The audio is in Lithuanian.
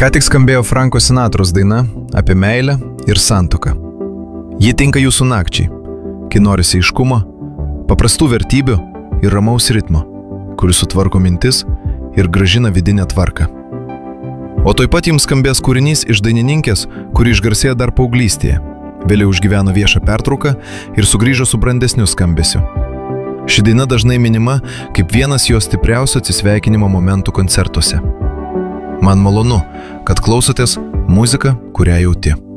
Ką tik skambėjo Franko Sinatros daina apie meilę ir santuoką. Ji tinka jūsų nakčiai, kai norisi aiškumo, paprastų vertybių ir ramaus ritmo, kuris sutvarko mintis ir grąžina vidinę tvarką. O taip pat jums skambės kūrinys iš dainininkės, kuri išgarsėjo dar paauglystėje, vėliau išgyveno viešą pertrauką ir sugrįžo su brandesniu skambesiu. Ši daina dažnai minima kaip vienas jos stipriausio atsisveikinimo momentų koncertuose. Man malonu, kad klausotės muziką, kurią jauti.